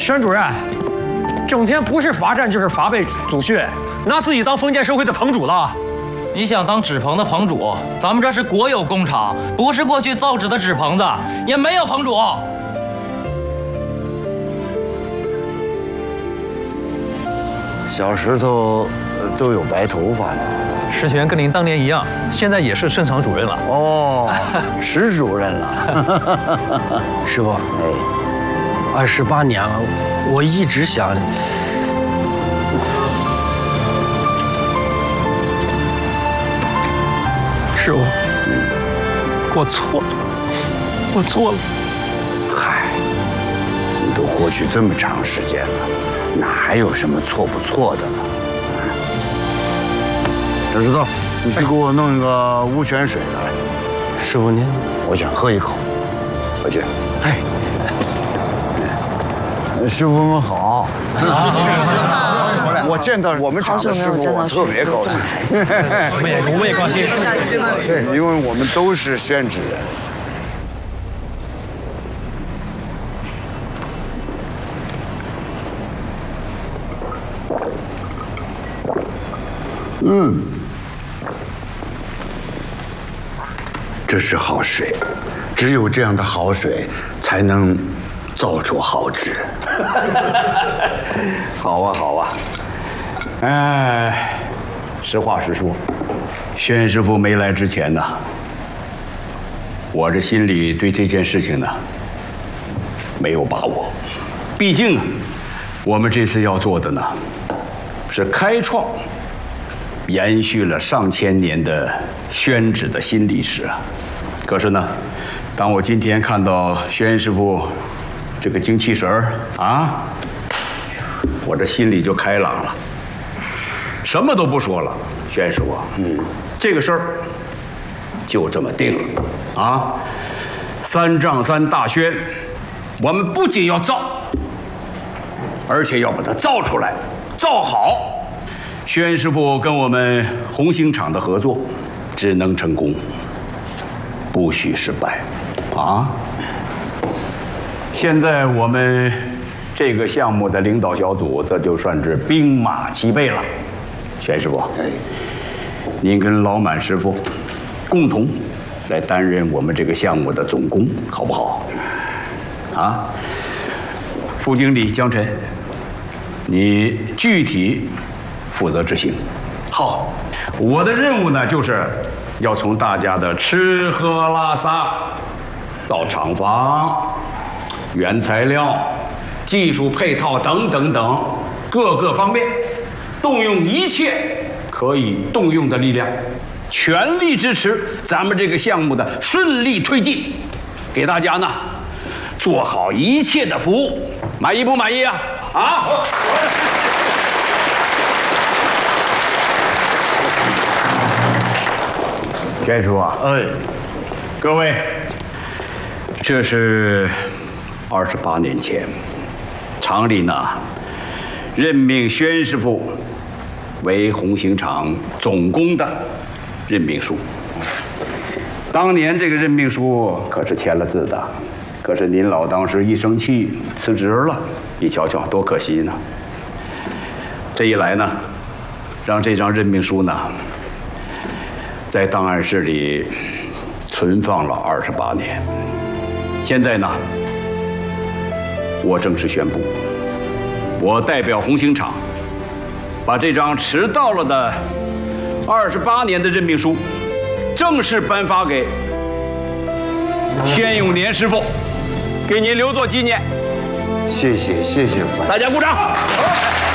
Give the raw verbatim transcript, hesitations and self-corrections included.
宣主任，整天不是罚站就是罚被祖训，拿自己当封建社会的棚主了。 你想当纸棚的棚主？咱们这是国有工厂，不是过去造纸的纸棚子，也没有棚主。 小石头都有白头发了。 石泉跟您当年一样，现在也是生产主任了。 哦，石主任了。 师傅， 哎， 二十八年了，我一直想。 师傅，我错了，我错了。 嗨，你都过去这么长时间了，哪还有什么错不错的了？小石头，你去给我弄一个乌泉水来。 师傅您， 我想喝一口。回去。 哎， 师傅们好。我见到我们厂的师傅，我特别高兴。 我们也我们也高兴。 对，因为我们都是宣纸人。嗯，这是好水，只有这样的好水才能造出好纸。 好啊，好啊。哎，实话实说，宣师傅没来之前呢，我这心里对这件事情呢没有把握。毕竟啊，我们这次要做的呢是开创，延续了上千年的宣纸的新历史啊。可是呢，当我今天看到宣师傅这个精气神儿啊，我这心里就开朗了。什么都不说了，宣师傅，嗯，这个事儿就这么定了啊！三丈三大宣，我们不仅要造，而且要把它造出来，造好。宣师傅跟我们红星厂的合作，只能成功，不许失败，啊！现在我们这个项目的领导小组，这就算是兵马齐备了。宣师傅，哎，您跟老满师傅共同来担任我们这个项目的总工，好不好？啊，副经理江晨，你具体负责执行。好，我的任务呢，就是要从大家的吃喝拉撒到厂房、原材料、技术配套等等等各个方面，动用一切可以动用的力量，全力支持咱们这个项目的顺利推进，给大家呢做好一切的服务。满意不满意啊？啊！宣师傅啊， 哎， 各位，这是二十八年前，厂里呢任命宣师傅为红星厂总工的任命书。当年这个任命书可是签了字的，可是您老当时一生气辞职了，你瞧瞧多可惜呢。这一来呢，让这张任命书呢在档案室里存放了二十八年。现在呢，我正式宣布，我代表红星厂，把这张迟到了的二十八年的任命书，正式颁发给宣永年师傅，给您留作纪念。 谢谢谢谢， 大家鼓掌。